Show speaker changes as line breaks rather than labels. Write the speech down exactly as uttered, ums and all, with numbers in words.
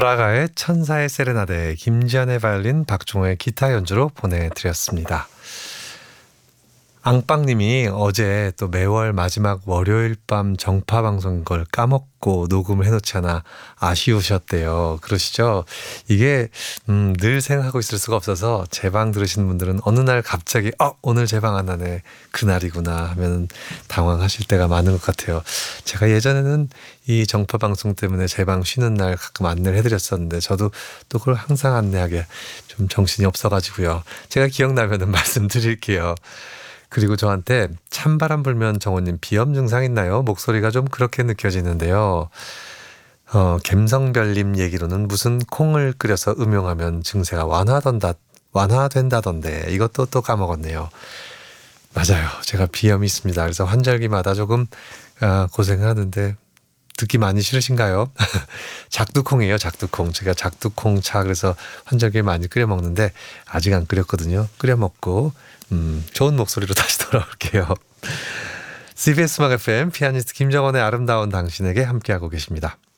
브라가의 천사의 세레나데, 김지한의 바이올린, 박종호의 기타 연주로 보내드렸습니다. 앙빵님이 어제 또 매월 마지막 월요일 밤 정파 방송인 걸 까먹고 녹음을 해놓지 않아 아쉬우셨대요. 그러시죠? 이게 음, 늘 생각하고 있을 수가 없어서 제 방 들으시는 분들은 어느 날 갑자기 어 오늘 제 방 안 나네, 그날이구나 하면 당황하실 때가 많은 것 같아요. 제가 예전에는 이 정파 방송 때문에 제 방 쉬는 날 가끔 안내를 해드렸었는데 저도 또 그걸 항상 안내하게 좀 정신이 없어가지고요. 제가 기억나면은 말씀드릴게요. 그리고 저한테 찬바람 불면 정호님 비염 증상 있나요? 목소리가 좀 그렇게 느껴지는데요. 어, 갬성별님 얘기로는 무슨 콩을 끓여서 음용하면 증세가 완화된다, 완화된다던데 이것도 또 까먹었네요. 맞아요. 제가 비염이 있습니다. 그래서 환절기마다 조금 아, 고생하는데 듣기 많이 싫으신가요? 작두콩이에요. 작두콩. 제가 작두콩 차 그래서 환절기에 많이 끓여 먹는데 아직 안 끓였거든요. 끓여 먹고 음, 좋은 목소리로 다시 돌아올게요. 씨비에스 음악 에프엠 피아니스트 김정원의 아름다운 당신에게 함께하고 계십니다.